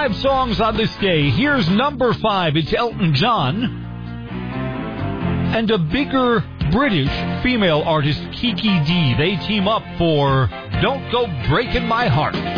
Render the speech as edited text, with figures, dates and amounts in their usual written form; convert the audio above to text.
5 songs on this day. Here's number 5. It's Elton John and a bigger British female artist, Kiki Dee. They team up for Don't Go Breaking My Heart.